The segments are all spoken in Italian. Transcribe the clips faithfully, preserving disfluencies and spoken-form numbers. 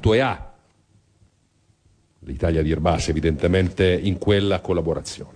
avuto e ha l'Italia di Airbus evidentemente in quella collaborazione?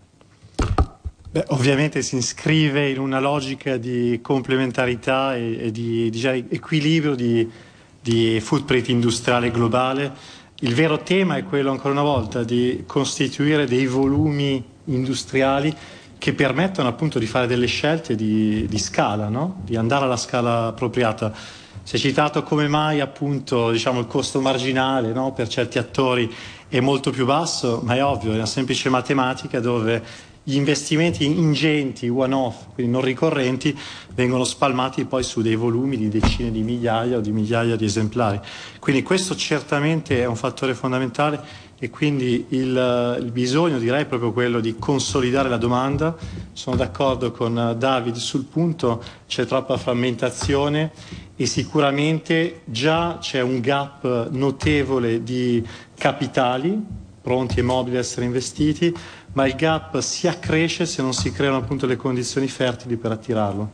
Beh, ovviamente si iscrive in una logica di complementarità e, e di, di equilibrio di, di footprint industriale globale. Il vero tema è quello, ancora una volta, di costituire dei volumi industriali che permettono appunto di fare delle scelte di, di scala, no? Di andare alla scala appropriata. Si è citato come mai appunto, diciamo, il costo marginale, no? Per certi attori è molto più basso, ma è ovvio, è una semplice matematica dove gli investimenti ingenti, one-off, quindi non ricorrenti, vengono spalmati poi su dei volumi di decine di migliaia o di migliaia di esemplari. Quindi questo certamente è un fattore fondamentale e quindi il, il bisogno, direi, è proprio quello di consolidare la domanda. Sono d'accordo con David sul punto, c'è troppa frammentazione e sicuramente già c'è un gap notevole di capitali pronti e mobili a essere investiti, ma il gap si accresce se non si creano appunto le condizioni fertili per attirarlo.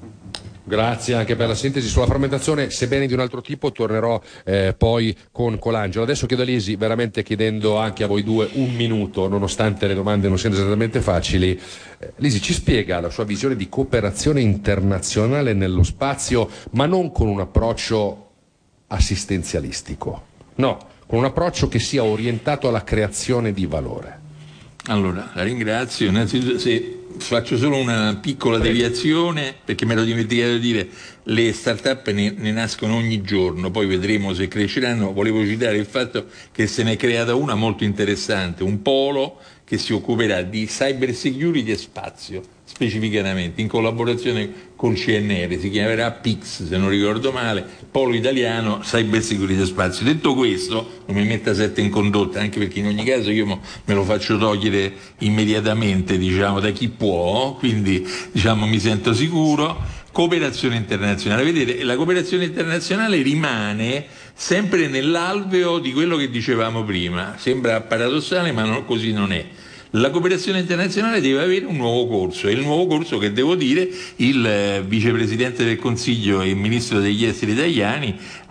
Grazie anche per la sintesi sulla frammentazione, sebbene di un altro tipo. Tornerò eh, poi con Colangelo. Adesso chiedo a Lisi, veramente chiedendo anche a voi due un minuto, nonostante le domande non siano esattamente facili. Eh, Lisi, ci spiega la sua visione di cooperazione internazionale nello spazio, ma non con un approccio assistenzialistico, no, con un approccio che sia orientato alla creazione di valore. Allora, la ringrazio. Innanzitutto, se faccio solo una piccola deviazione, perché me l'ho dimenticato di dire, le start-up ne, ne nascono ogni giorno, poi vedremo se cresceranno. Volevo citare il fatto che se ne è creata una molto interessante, un polo che si occuperà di cyber security e spazio, specificatamente, in collaborazione col C N R, si chiamerà P I X se non ricordo male, Polo Italiano Cyber Security e Spazio. Detto questo, non mi metta sette in condotta, anche perché in ogni caso io me lo faccio togliere immediatamente, diciamo, da chi può, quindi diciamo mi sento sicuro. Cooperazione internazionale, vedete, la cooperazione internazionale rimane sempre nell'alveo di quello che dicevamo prima, sembra paradossale ma non, così non è. La cooperazione internazionale deve avere un nuovo corso, e il nuovo corso, che devo dire, il eh, vicepresidente del Consiglio e ministro degli esteri Tajani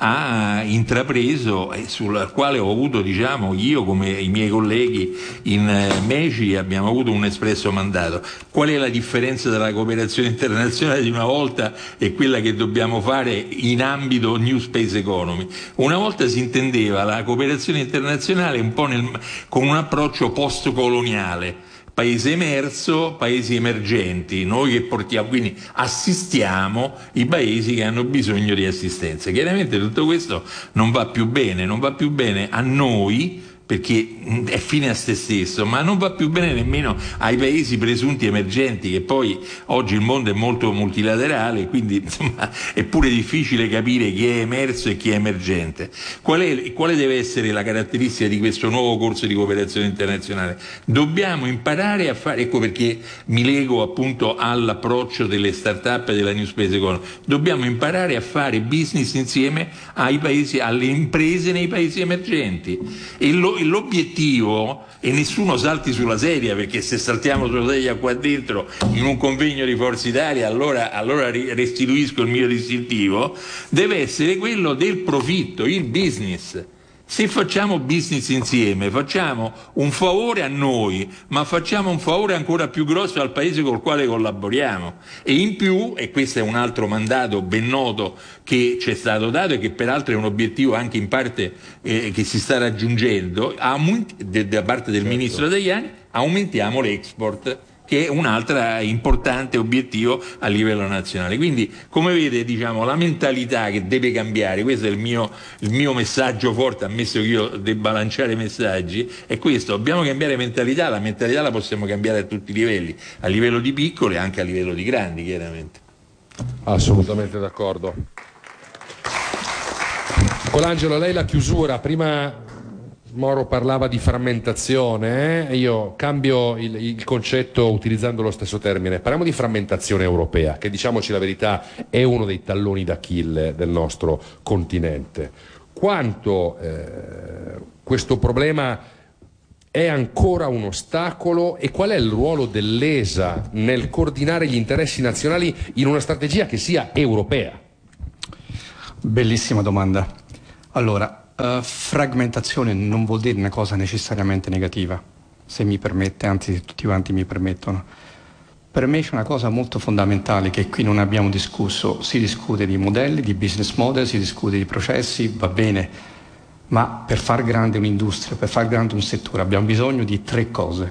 ha intrapreso, e sul quale ho avuto, diciamo, io come i miei colleghi in eh, Meci abbiamo avuto un espresso mandato. Qual è la differenza tra la cooperazione internazionale di una volta e quella che dobbiamo fare in ambito New Space Economy? Una volta si intendeva la cooperazione internazionale un po' nel, con un approccio post-coloniale, paese emerso, paesi emergenti, noi che portiamo, quindi assistiamo i paesi che hanno bisogno di assistenza. Chiaramente tutto questo non va più bene, non va più bene a noi, perché è fine a se stesso, ma non va più bene nemmeno ai paesi presunti emergenti, che poi oggi il mondo è molto multilaterale, quindi insomma è pure difficile capire chi è emerso e chi è emergente. Qual è, quale deve essere la caratteristica di questo nuovo corso di cooperazione internazionale? Dobbiamo imparare a fare, ecco perché mi lego appunto all'approccio delle start-up e della New Space Economy, dobbiamo imparare a fare business insieme ai paesi, alle imprese nei paesi emergenti. E lo L'obiettivo, e nessuno salti sulla sedia, perché se saltiamo sulla sedia qua dentro in un convegno di Forza Italia allora, allora restituisco il mio distintivo, deve essere quello del profitto, il business. Se facciamo business insieme facciamo un favore a noi, ma facciamo un favore ancora più grosso al paese col quale collaboriamo. E in più, e questo è un altro mandato ben noto che ci è stato dato e che peraltro è un obiettivo anche in parte eh, che si sta raggiungendo, aumenti, de, da parte del certo. Ministro Tajani, aumentiamo l'export, che è un altro importante obiettivo a livello nazionale. Quindi, come vede, diciamo, la mentalità che deve cambiare, questo è il mio, il mio messaggio forte, ammesso che io debba lanciare messaggi, è questo: dobbiamo cambiare mentalità. La mentalità la possiamo cambiare a tutti i livelli, a livello di piccoli e anche a livello di grandi, chiaramente. Assolutamente d'accordo. Colangelo, lei la chiusura, prima Moro parlava di frammentazione, eh? Io cambio il, il concetto utilizzando lo stesso termine. Parliamo di frammentazione europea, che, diciamoci la verità, è uno dei talloni d'Achille del nostro continente. Quanto eh, questo problema è ancora un ostacolo e qual è il ruolo dell'E S A nel coordinare gli interessi nazionali in una strategia che sia europea? Bellissima domanda. Allora, uh, fragmentazione non vuol dire una cosa necessariamente negativa, se mi permette, anzi se tutti quanti mi permettono. Per me c'è una cosa molto fondamentale che qui non abbiamo discusso: si discute di modelli, di business model, si discute di processi, va bene, ma per far grande un'industria, per far grande un settore abbiamo bisogno di tre cose.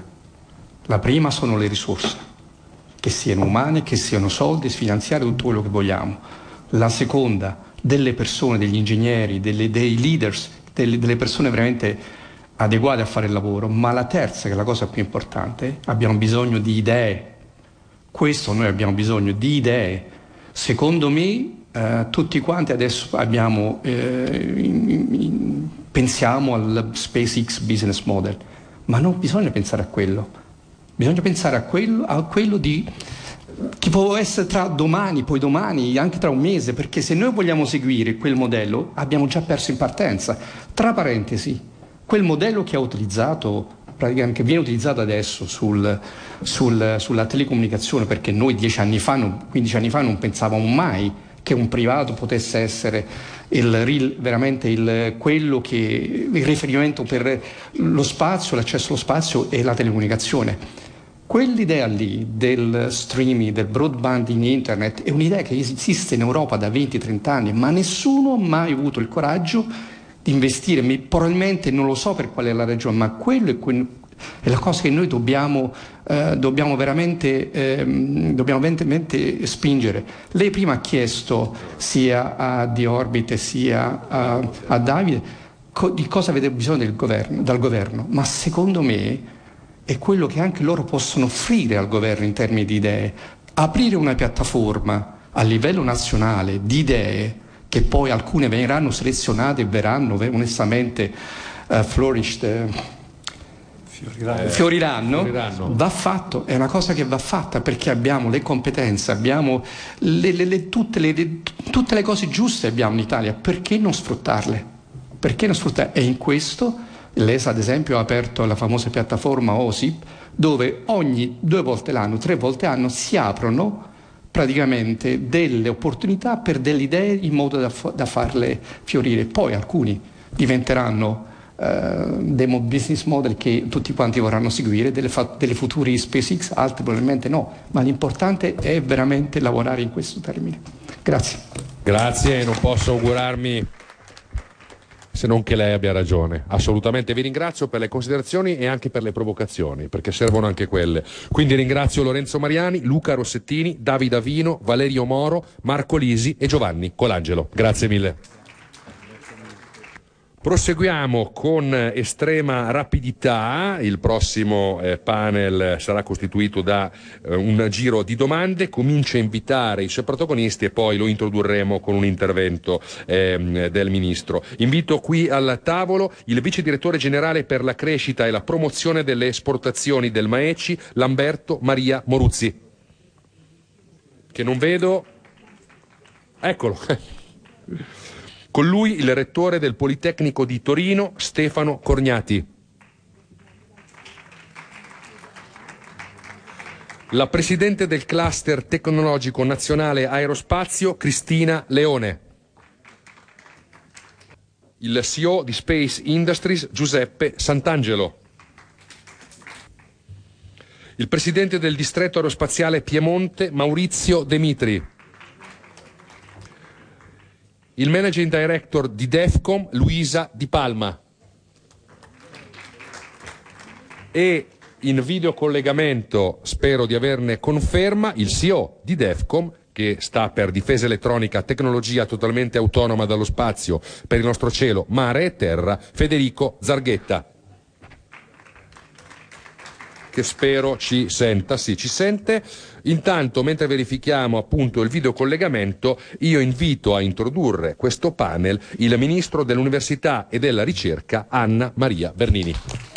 La prima sono le risorse, che siano umane, che siano soldi, finanziari, tutto quello che vogliamo. La seconda, delle persone, degli ingegneri, delle, dei leaders, delle, delle persone veramente adeguate a fare il lavoro. Ma la terza, che è la cosa più importante, abbiamo bisogno di idee. Questo noi abbiamo bisogno di idee. Secondo me eh, tutti quanti adesso abbiamo, eh, in, in, pensiamo al SpaceX business model, ma non bisogna pensare a quello. Bisogna pensare a quello, a quello di che può essere tra domani, poi domani, anche tra un mese, perché se noi vogliamo seguire quel modello abbiamo già perso in partenza. Tra parentesi, quel modello che ha utilizzato, praticamente che viene utilizzato adesso sul, sul, sulla telecomunicazione, perché noi dieci anni fa, non, quindici anni fa non pensavamo mai che un privato potesse essere il, veramente il, quello che il riferimento per lo spazio, l'accesso allo spazio e la telecomunicazione. Quell'idea lì del streaming, del broadband in internet è un'idea che esiste in Europa da venti trenta anni, ma nessuno ha mai avuto il coraggio di investire. Probabilmente non lo so per qual è la ragione, ma quello è, quel, è la cosa che noi dobbiamo, eh, dobbiamo, veramente, eh, dobbiamo veramente spingere. Lei prima ha chiesto sia a The Orbit sia a, a Davide co- di cosa avete bisogno del governo, dal governo, ma secondo me è quello che anche loro possono offrire al governo in termini di idee. Aprire una piattaforma a livello nazionale di idee, che poi alcune verranno selezionate e verranno onestamente uh, flourished, uh, fioriranno. Fioriranno, fioriranno, va fatto, è una cosa che va fatta, perché abbiamo le competenze, abbiamo le, le, le, tutte, le, le, tutte le cose giuste abbiamo in Italia, perché non sfruttarle? Perché non sfruttarle? E in questo l'E S A ad esempio ha aperto la famosa piattaforma O S I P, dove ogni due volte l'anno, tre volte l'anno si aprono praticamente delle opportunità per delle idee in modo da, da farle fiorire. Poi alcuni diventeranno uh, demo business model che tutti quanti vorranno seguire, delle, fa- delle futuri SpaceX, altri probabilmente no, ma l'importante è veramente lavorare in questo termine. Grazie. Grazie, non posso augurarmi se non che lei abbia ragione. Assolutamente, vi ringrazio per le considerazioni e anche per le provocazioni, perché servono anche quelle. Quindi ringrazio Lorenzo Mariani, Luca Rossettini, Davide Avino, Valerio Moro, Marco Lisi e Giovanni Colangelo. Grazie mille. Proseguiamo con estrema rapidità. Il prossimo eh, panel sarà costituito da eh, un giro di domande. Comincia a invitare i suoi protagonisti e poi lo introdurremo con un intervento eh, del ministro. Invito qui al tavolo il vice direttore generale per la crescita e la promozione delle esportazioni del MAECI, Lamberto Maria Moruzzi, che non vedo. Eccolo. Con lui il rettore del Politecnico di Torino, Stefano Corgnati. La presidente del cluster tecnologico nazionale aerospazio, Cristina Leone. Il C E O di Space Industries, Giuseppe Santangelo. Il presidente del distretto aerospaziale Piemonte, Maurizio Demitri. Il managing director di Defcom, Luisa Di Palma. E in videocollegamento, spero di averne conferma, il C E O di Defcom, che sta per Difesa Elettronica, tecnologia totalmente autonoma dallo spazio per il nostro cielo, mare e terra, Federico Zarghetta, che spero ci senta. Sì, ci sente. Intanto, mentre verifichiamo appunto il videocollegamento, io invito a introdurre questo panel il Ministro dell'Università e della Ricerca, Anna Maria Bernini.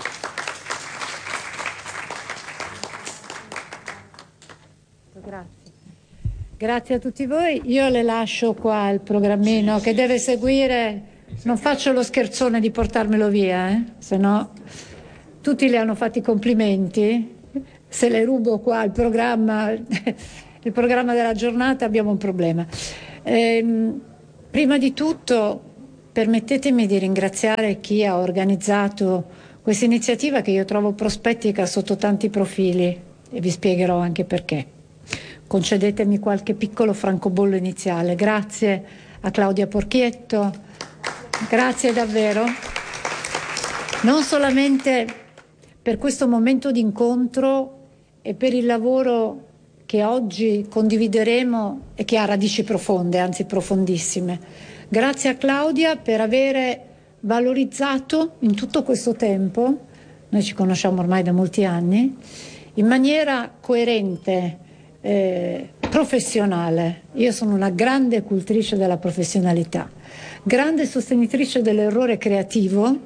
Grazie. Grazie a tutti voi. Io le lascio qua il programmino che deve seguire. Non faccio lo scherzone di portarmelo via, eh? Se no tutti le hanno fatti i complimenti. Se le rubo qua il programma, il programma della giornata, abbiamo un problema. Ehm, prima di tutto, permettetemi di ringraziare chi ha organizzato questa iniziativa che io trovo prospettica sotto tanti profili e vi spiegherò anche perché. Concedetemi qualche piccolo francobollo iniziale. Grazie a Claudia Porchietto, grazie davvero, non solamente per questo momento di incontro e per il lavoro che oggi condivideremo e che ha radici profonde, anzi profondissime. Grazie a Claudia per avere valorizzato in tutto questo tempo, noi ci conosciamo ormai da molti anni, in maniera coerente, eh, professionale. Io sono una grande cultrice della professionalità, grande sostenitrice dell'errore creativo,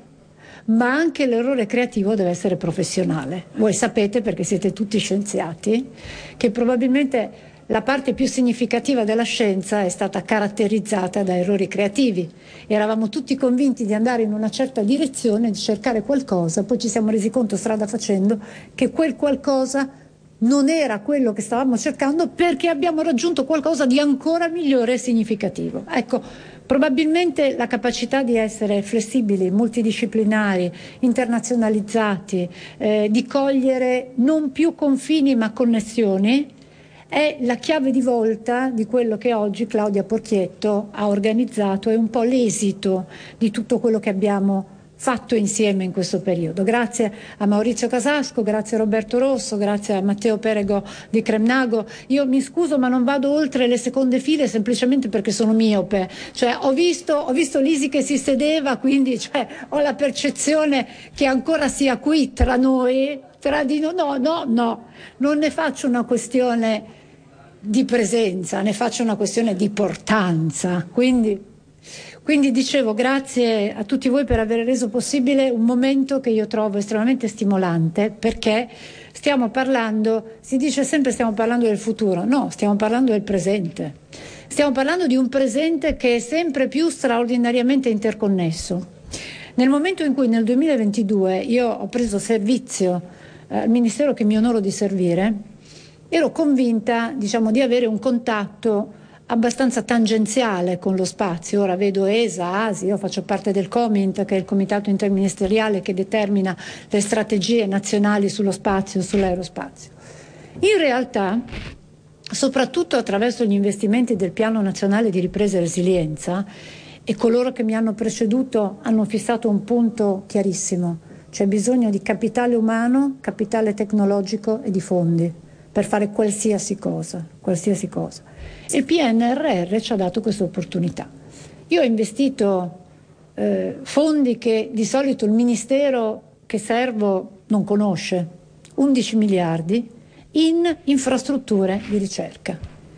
ma anche l'errore creativo deve essere professionale. Voi sapete, perché siete tutti scienziati, che probabilmente la parte più significativa della scienza è stata caratterizzata da errori creativi. Eravamo tutti convinti di andare in una certa direzione, di cercare qualcosa, poi ci siamo resi conto strada facendo che quel qualcosa non era quello che stavamo cercando, perché abbiamo raggiunto qualcosa di ancora migliore e significativo. Ecco, probabilmente la capacità di essere flessibili, multidisciplinari, internazionalizzati, eh, di cogliere non più confini ma connessioni, è la chiave di volta di quello che oggi Claudia Porchietto ha organizzato, è un po' l'esito di tutto quello che abbiamo fatto insieme in questo periodo. Grazie a Maurizio Casasco, grazie a Roberto Rosso, grazie a Matteo Perego di Cremnago. Io mi scuso ma non vado oltre le seconde file semplicemente perché sono miope, cioè ho visto, ho visto Lisi che si sedeva, quindi cioè, ho la percezione che ancora sia qui tra noi, tra di noi. No, no, no, non ne faccio una questione di presenza, ne faccio una questione di portanza. Quindi Quindi dicevo, grazie a tutti voi per aver reso possibile un momento che io trovo estremamente stimolante, perché stiamo parlando, si dice sempre stiamo parlando del futuro, no, stiamo parlando del presente. Stiamo parlando di un presente che è sempre più straordinariamente interconnesso. Nel momento in cui nel duemilaventidue io ho preso servizio eh, al Ministero che mi onoro di servire, ero convinta, diciamo, di avere un contatto abbastanza tangenziale con lo spazio. Ora vedo E S A, A S I, io faccio parte del COMINT, che è il comitato interministeriale che determina le strategie nazionali sullo spazio, sull'aerospazio. In realtà, soprattutto attraverso gli investimenti del Piano Nazionale di Ripresa e Resilienza, e coloro che mi hanno preceduto hanno fissato un punto chiarissimo: c'è bisogno di capitale umano, capitale tecnologico e di fondi per fare qualsiasi cosa, qualsiasi cosa. Il P N R R ci ha dato questa opportunità. Io ho investito eh, fondi che di solito il Ministero che servo non conosce, undici miliardi, in infrastrutture di ricerca,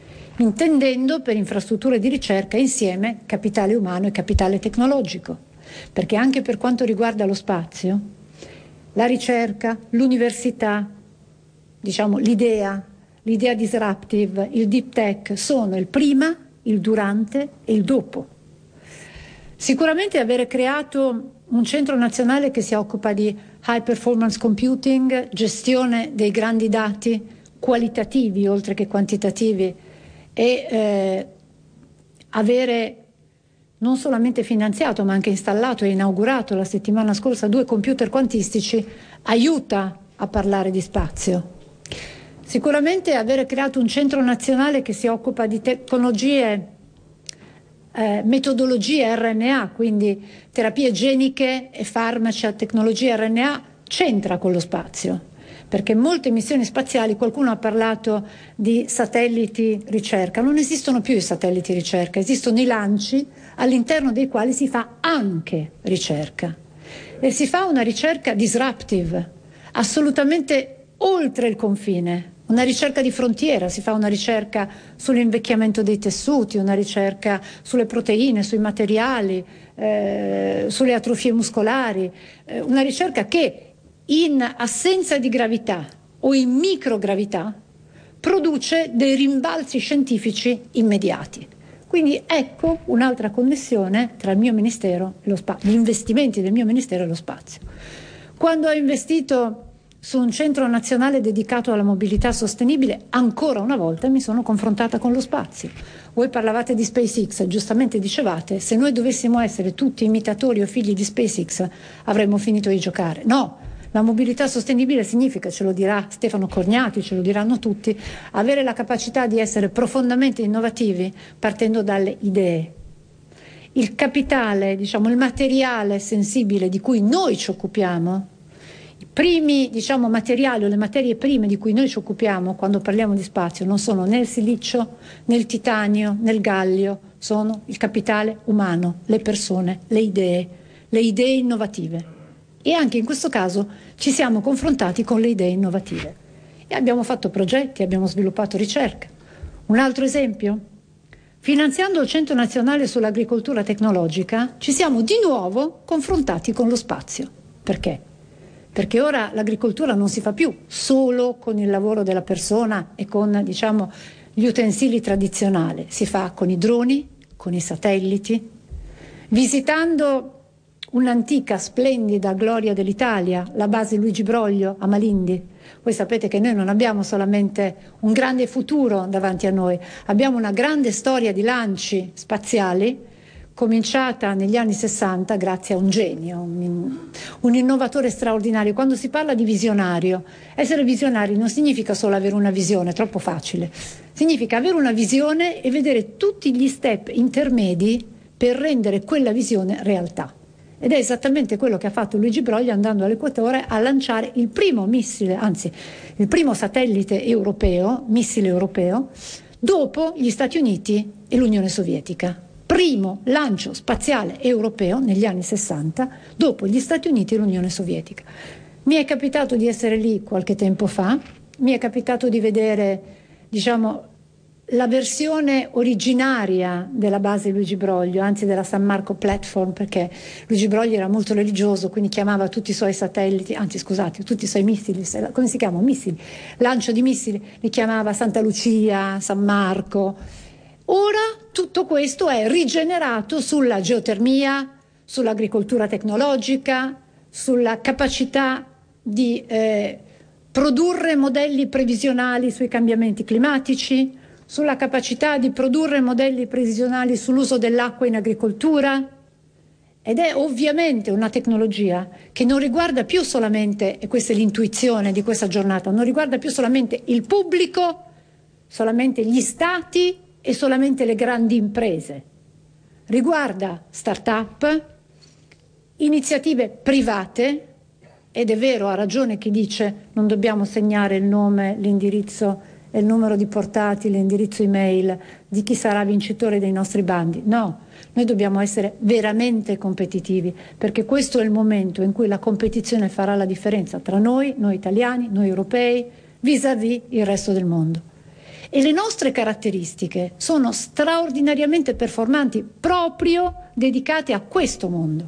intendendo per infrastrutture di ricerca insieme capitale umano e capitale tecnologico, perché anche per quanto riguarda lo spazio, la ricerca, l'università, diciamo l'idea, l'idea disruptive, il deep tech sono il prima, il durante e il dopo. Sicuramente avere creato un centro nazionale che si occupa di high performance computing, gestione dei grandi dati qualitativi oltre che quantitativi, e eh, avere non solamente finanziato ma anche installato e inaugurato la settimana scorsa due computer quantistici aiuta a parlare di spazio. Sicuramente avere creato un centro nazionale che si occupa di tecnologie, eh, metodologie R N A, quindi terapie geniche e farmaci a tecnologie R N A, c'entra con lo spazio, perché molte missioni spaziali, qualcuno ha parlato di satelliti ricerca, non esistono più i satelliti ricerca, esistono i lanci all'interno dei quali si fa anche ricerca, e si fa una ricerca disruptive, assolutamente oltre il confine. Una ricerca di frontiera, si fa una ricerca sull'invecchiamento dei tessuti, una ricerca sulle proteine, sui materiali, eh, sulle atrofie muscolari, eh, una ricerca che in assenza di gravità o in microgravità produce dei rimbalzi scientifici immediati. Quindi ecco un'altra connessione tra il mio ministero e lo spazio, gli investimenti del mio ministero e lo spazio. Quando ho investito su un centro nazionale dedicato alla mobilità sostenibile, ancora una volta mi sono confrontata con lo spazio. Voi parlavate di SpaceX, giustamente dicevate, se noi dovessimo essere tutti imitatori o figli di SpaceX avremmo finito di giocare. No, la mobilità sostenibile significa, ce lo dirà Stefano Cornati, ce lo diranno tutti, avere la capacità di essere profondamente innovativi partendo dalle idee. Il capitale, diciamo, il materiale sensibile di cui noi ci occupiamo, i primi, diciamo, materiali o le materie prime di cui noi ci occupiamo quando parliamo di spazio non sono né il silicio, né il titanio, né il gallio, sono il capitale umano, le persone, le idee, le idee innovative. E anche in questo caso ci siamo confrontati con le idee innovative e abbiamo fatto progetti, abbiamo sviluppato ricerca. Un altro esempio? Finanziando il Centro Nazionale sull'Agricoltura Tecnologica ci siamo di nuovo confrontati con lo spazio. Perché? Perché ora l'agricoltura non si fa più solo con il lavoro della persona e con, diciamo, gli utensili tradizionali, si fa con i droni, con i satelliti, visitando un'antica splendida gloria dell'Italia, la base Luigi Broglio a Malindi. Voi sapete che noi non abbiamo solamente un grande futuro davanti a noi, abbiamo una grande storia di lanci spaziali cominciata negli anni sessanta grazie a un genio, un, un innovatore straordinario. Quando si parla di visionario, essere visionari non significa solo avere una visione, è troppo facile, significa avere una visione e vedere tutti gli step intermedi per rendere quella visione realtà. Ed è esattamente quello che ha fatto Luigi Broglio andando all'equatore a lanciare il primo missile, anzi il primo satellite europeo, missile europeo, dopo gli Stati Uniti e l'Unione Sovietica. Primo lancio spaziale europeo negli anni sessanta, dopo gli Stati Uniti e l'Unione Sovietica. Mi è capitato di essere lì qualche tempo fa, mi è capitato di vedere, diciamo, la versione originaria della base Luigi Broglio, anzi della San Marco Platform, perché Luigi Broglio era molto religioso, quindi chiamava tutti i suoi satelliti, anzi scusate, tutti i suoi missili, come si chiamano? Missili, lancio di missili, li chiamava Santa Lucia, San Marco. Ora tutto questo è rigenerato sulla geotermia, sull'agricoltura tecnologica, sulla capacità di eh, produrre modelli previsionali sui cambiamenti climatici, sulla capacità di produrre modelli previsionali sull'uso dell'acqua in agricoltura, ed è ovviamente una tecnologia che non riguarda più solamente, e questa è l'intuizione di questa giornata, non riguarda più solamente il pubblico, solamente gli stati e solamente le grandi imprese, riguarda start-up, iniziative private, ed è vero, ha ragione chi dice non dobbiamo segnare il nome, l'indirizzo e il numero di portati, l'indirizzo email di chi sarà vincitore dei nostri bandi. No, noi dobbiamo essere veramente competitivi, perché questo è il momento in cui la competizione farà la differenza tra noi, noi italiani, noi europei, vis-à-vis il resto del mondo. E le nostre caratteristiche sono straordinariamente performanti, proprio dedicate a questo mondo.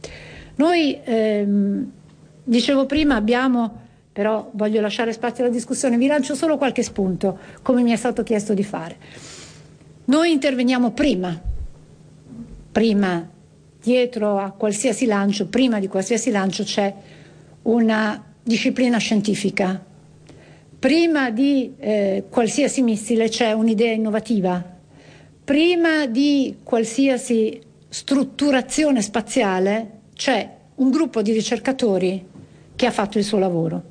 Noi, ehm, dicevo prima, abbiamo... però voglio lasciare spazio alla discussione, vi lancio solo qualche spunto, come mi è stato chiesto di fare. Noi interveniamo prima, prima, dietro a qualsiasi lancio, prima di qualsiasi lancio c'è una disciplina scientifica, prima di eh, qualsiasi missile c'è un'idea innovativa, prima di qualsiasi strutturazione spaziale c'è un gruppo di ricercatori che ha fatto il suo lavoro.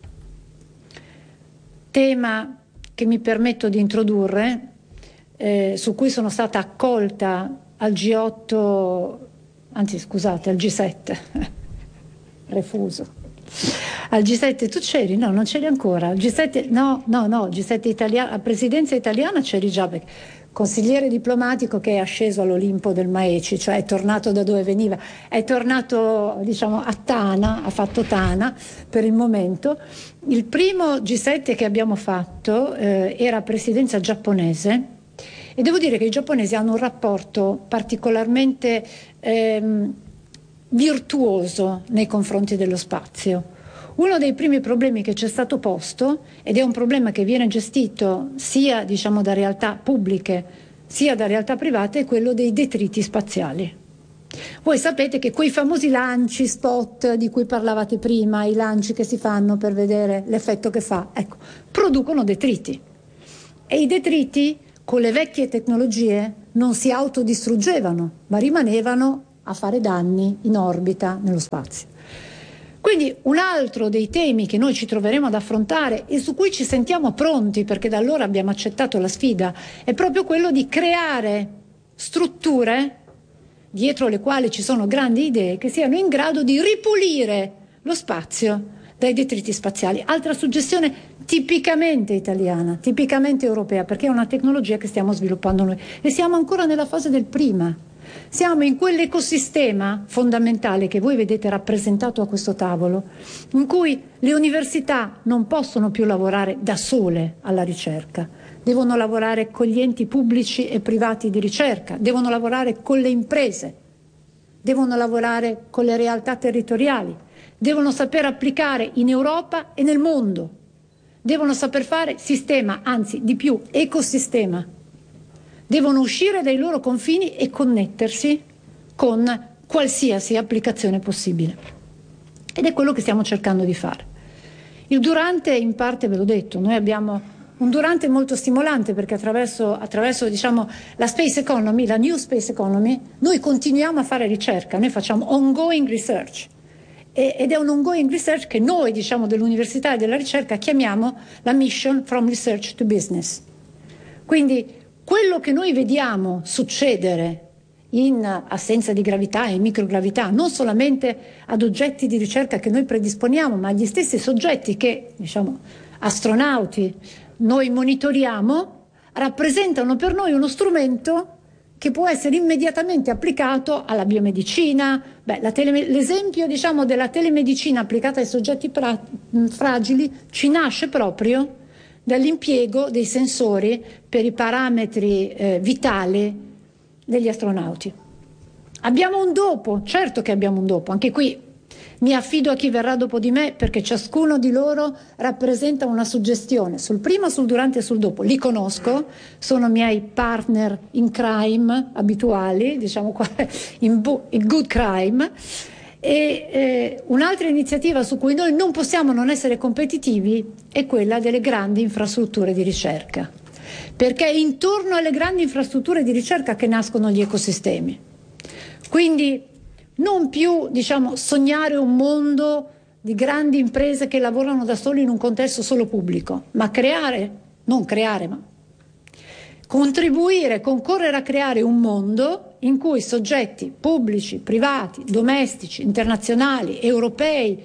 Tema che mi permetto di introdurre, eh, su cui sono stata accolta al G otto, anzi scusate, al G sette, refuso. Al G sette tu c'eri? No, non c'eri ancora. Al G sette, no, no, no, G sette italiano, a presidenza italiana c'eri già, perché consigliere diplomatico che è asceso all'Olimpo del Maeci, cioè è tornato da dove veniva, è tornato, diciamo, a Tana, ha fatto Tana per il momento. Il primo G sette che abbiamo fatto eh, era presidenza giapponese, e devo dire che i giapponesi hanno un rapporto particolarmente ehm, virtuoso nei confronti dello spazio. Uno dei primi problemi che ci è stato posto, ed è un problema che viene gestito sia, diciamo, da realtà pubbliche sia da realtà private, è quello dei detriti spaziali. Voi sapete che quei famosi lanci spot di cui parlavate prima, i lanci che si fanno per vedere l'effetto che fa, ecco, producono detriti. E i detriti con le vecchie tecnologie non si autodistruggevano, ma rimanevano a fare danni in orbita nello spazio. Quindi un altro dei temi che noi ci troveremo ad affrontare e su cui ci sentiamo pronti, perché da allora abbiamo accettato la sfida, è proprio quello di creare strutture dietro le quali ci sono grandi idee che siano in grado di ripulire lo spazio dai detriti spaziali. Altra suggestione tipicamente italiana, tipicamente europea, perché è una tecnologia che stiamo sviluppando noi e siamo ancora nella fase del prima. Siamo in quell'ecosistema fondamentale che voi vedete rappresentato a questo tavolo, in cui le università non possono più lavorare da sole alla ricerca, devono lavorare con gli enti pubblici e privati di ricerca, devono lavorare con le imprese, devono lavorare con le realtà territoriali, devono saper applicare in Europa e nel mondo, devono saper fare sistema, anzi di più, ecosistema. Devono uscire dai loro confini e connettersi con qualsiasi applicazione possibile. Ed è quello che stiamo cercando di fare. Il durante, in parte ve l'ho detto, noi abbiamo un durante molto stimolante perché attraverso, attraverso diciamo, la space economy, la new space economy, noi continuiamo a fare ricerca, noi facciamo ongoing research. Ed è un ongoing research che noi, diciamo, dell'università e della ricerca chiamiamo la mission from research to business. Quindi quello che noi vediamo succedere in assenza di gravità e microgravità, non solamente ad oggetti di ricerca che noi predisponiamo, ma agli stessi soggetti che, diciamo, astronauti, noi monitoriamo, rappresentano per noi uno strumento che può essere immediatamente applicato alla biomedicina. Beh, la tele, l'esempio, diciamo, della telemedicina applicata ai soggetti pra, fragili ci nasce proprio dall'impiego dei sensori per i parametri eh, vitali degli astronauti. Abbiamo un dopo, certo che abbiamo un dopo, anche qui mi affido a chi verrà dopo di me perché ciascuno di loro rappresenta una suggestione sul prima, sul durante e sul dopo. Li conosco, sono miei partner in crime abituali, diciamo qua, in, bu- in good crime. E eh, un'altra iniziativa su cui noi non possiamo non essere competitivi è quella delle grandi infrastrutture di ricerca, perché è intorno alle grandi infrastrutture di ricerca che nascono gli ecosistemi. Quindi non più, diciamo, sognare un mondo di grandi imprese che lavorano da soli in un contesto solo pubblico, ma creare, non creare, ma contribuire, concorrere a creare un mondo in cui soggetti pubblici, privati, domestici, internazionali, europei,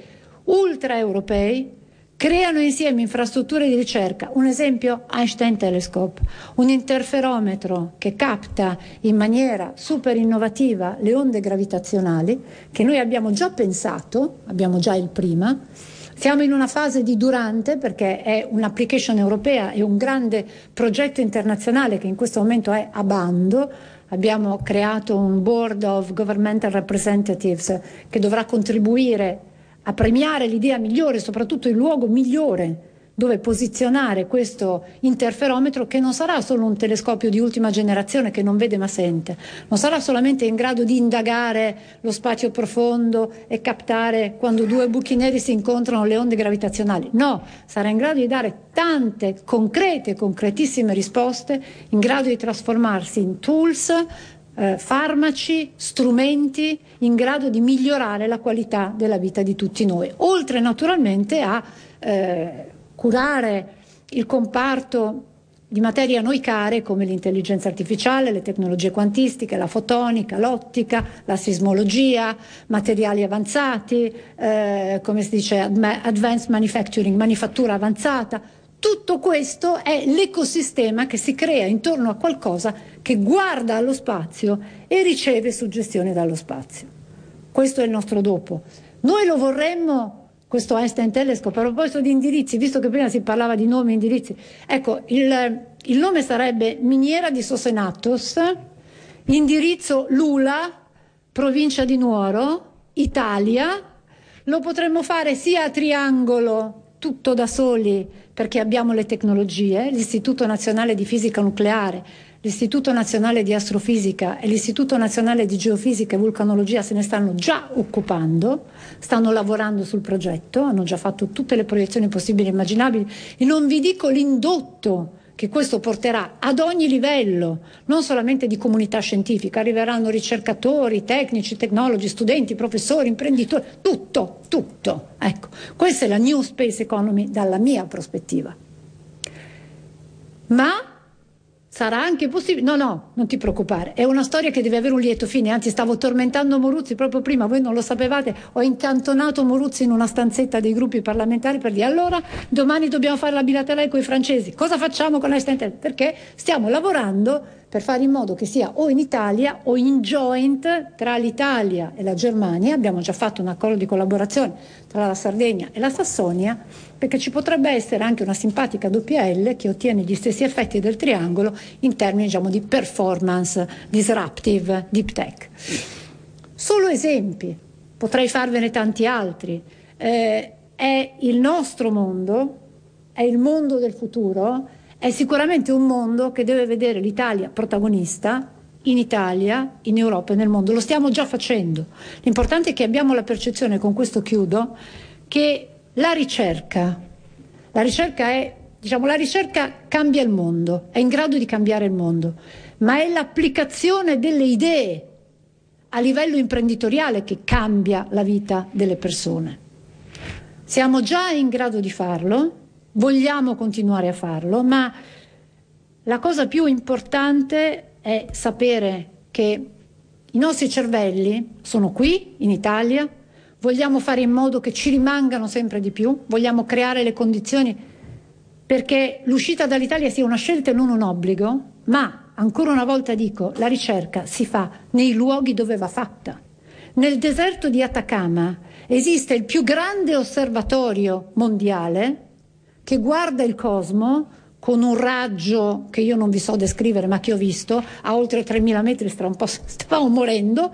ultraeuropei creano insieme infrastrutture di ricerca. Un esempio, Einstein Telescope, un interferometro che capta in maniera super innovativa le onde gravitazionali, che noi abbiamo già pensato, abbiamo già il prima. Siamo in una fase di durante perché è un'application europea e un grande progetto internazionale che in questo momento è a bando. Abbiamo creato un board of governmental representatives che dovrà contribuire a premiare l'idea migliore, soprattutto il luogo migliore dove posizionare questo interferometro, che non sarà solo un telescopio di ultima generazione che non vede ma sente, non sarà solamente in grado di indagare lo spazio profondo e captare quando due buchi neri si incontrano le onde gravitazionali, no, sarà in grado di dare tante concrete, concretissime risposte, in grado di trasformarsi in tools, eh, farmaci, strumenti in grado di migliorare la qualità della vita di tutti noi, oltre naturalmente a eh, curare il comparto di materie a noi care come l'intelligenza artificiale, le tecnologie quantistiche, la fotonica, l'ottica, la sismologia, materiali avanzati, eh, come si dice advanced manufacturing, manifattura avanzata. Tutto questo è l'ecosistema che si crea intorno a qualcosa che guarda allo spazio e riceve suggestioni dallo spazio. Questo è il nostro dopo. Noi lo vorremmo, questo Einstein Telescope, a proposito di indirizzi, visto che prima si parlava di nomi e indirizzi, ecco, il, il nome sarebbe Miniera di Sosenatos, indirizzo Lula, provincia di Nuoro, Italia. Lo potremmo fare sia a triangolo, tutto da soli, perché abbiamo le tecnologie, l'Istituto Nazionale di Fisica Nucleare, l'Istituto Nazionale di Astrofisica e l'Istituto Nazionale di Geofisica e Vulcanologia se ne stanno già occupando, stanno lavorando sul progetto, hanno già fatto tutte le proiezioni possibili e immaginabili, e non vi dico l'indotto che questo porterà ad ogni livello, non solamente di comunità scientifica, arriveranno ricercatori, tecnici, tecnologi, studenti, professori, imprenditori, tutto, tutto. Ecco, questa è la New Space Economy dalla mia prospettiva. Ma sarà anche possibile, no no, non ti preoccupare, è una storia che deve avere un lieto fine, anzi stavo tormentando Moruzzi proprio prima, voi non lo sapevate, ho incantonato Moruzzi in una stanzetta dei gruppi parlamentari per dire allora domani dobbiamo fare la bilaterale con i francesi, cosa facciamo con la Stantel? Perché stiamo lavorando per fare in modo che sia o in Italia o in joint tra l'Italia e la Germania, abbiamo già fatto un accordo di collaborazione tra la Sardegna e la Sassonia, perché ci potrebbe essere anche una simpatica doppia L che ottiene gli stessi effetti del triangolo in termini, diciamo, di performance disruptive deep tech. Solo esempi, potrei farvene tanti altri. Eh, è il nostro mondo, è il mondo del futuro, è sicuramente un mondo che deve vedere l'Italia protagonista in Italia, in Europa e nel mondo. Lo stiamo già facendo. L'importante è che abbiamo la percezione, con questo chiudo, che la ricerca, la ricerca è, diciamo, la ricerca cambia il mondo, è in grado di cambiare il mondo, ma è l'applicazione delle idee a livello imprenditoriale che cambia la vita delle persone. Siamo già in grado di farlo, vogliamo continuare a farlo, ma la cosa più importante è sapere che i nostri cervelli sono qui, in Italia, vogliamo fare in modo che ci rimangano sempre di più, vogliamo creare le condizioni perché l'uscita dall'Italia sia una scelta e non un obbligo, ma, ancora una volta dico, la ricerca si fa nei luoghi dove va fatta. Nel deserto di Atacama esiste il più grande osservatorio mondiale che guarda il cosmo con un raggio che io non vi so descrivere ma che ho visto, a oltre tremila metri, stra un po' stavamo morendo,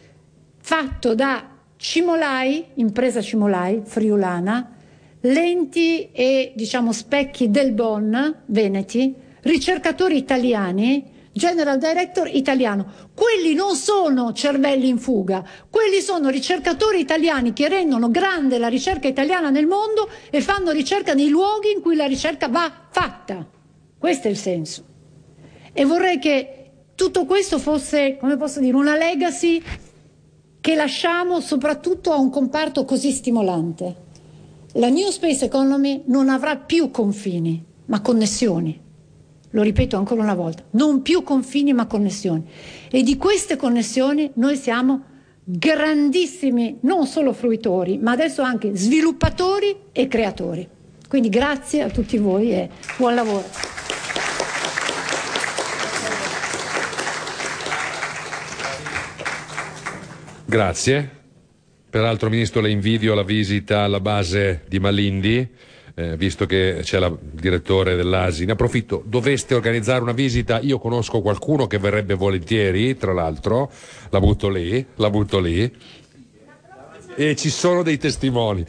fatto da Cimolai, impresa Cimolai, friulana, lenti e diciamo specchi del Bon, veneti, ricercatori italiani, general director italiano. Quelli non sono cervelli in fuga, quelli sono ricercatori italiani che rendono grande la ricerca italiana nel mondo e fanno ricerca nei luoghi in cui la ricerca va fatta. Questo è il senso. E vorrei che tutto questo fosse, come posso dire, una legacy che lasciamo soprattutto a un comparto così stimolante. La New Space Economy non avrà più confini, ma connessioni. Lo ripeto ancora una volta, non più confini ma connessioni. E di queste connessioni noi siamo grandissimi, non solo fruitori, ma adesso anche sviluppatori e creatori. Quindi grazie a tutti voi e buon lavoro. Grazie. Peraltro, Ministro, le invidio la visita alla base di Malindi. Eh, visto che c'è il direttore dell'A S I, ne approfitto, doveste organizzare una visita, io conosco qualcuno che verrebbe volentieri, tra l'altro, la butto lì, la butto lì, e ci sono dei testimoni.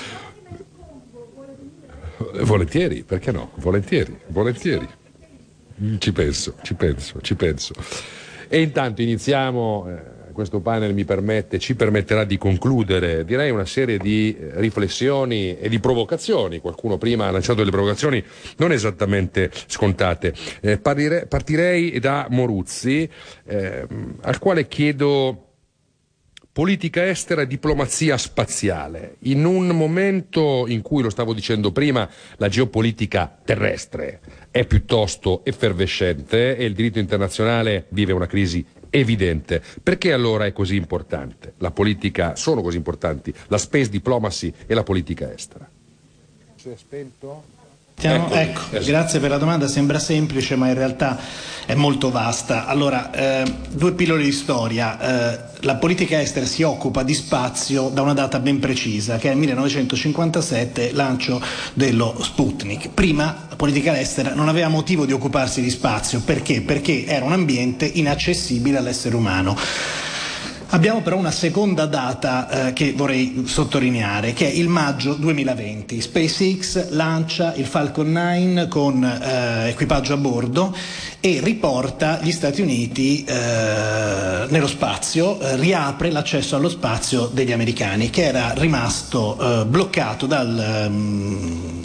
Volentieri, perché no? Volentieri, volentieri. Ci penso, ci penso, ci penso. E intanto iniziamo... Eh, questo panel mi permette, ci permetterà di concludere, direi, una serie di riflessioni e di provocazioni. Qualcuno prima ha lanciato delle provocazioni non esattamente scontate. Eh, partirei, partirei da Moruzzi, eh, al quale chiedo politica estera e diplomazia spaziale. In un momento in cui, lo stavo dicendo prima, la geopolitica terrestre è piuttosto effervescente e il diritto internazionale vive una crisi evidente. Perché allora è così importante? La politica, sono così importanti la space diplomacy e la politica estera? Si è spento? Ecco, ecco, grazie per la domanda, sembra semplice ma in realtà è molto vasta. Allora, eh, due pillole di storia. Eh, la politica estera si occupa di spazio da una data ben precisa, che è il millenovecentocinquantasette, lancio dello Sputnik. Prima la politica estera non aveva motivo di occuparsi di spazio. Perché? Perché era un ambiente inaccessibile all'essere umano. Abbiamo però una seconda data eh, che vorrei sottolineare, che è il maggio duemilaventi. SpaceX lancia il Falcon nove con eh, equipaggio a bordo e riporta gli Stati Uniti eh, nello spazio, eh, riapre l'accesso allo spazio degli americani, che era rimasto eh, bloccato dal um,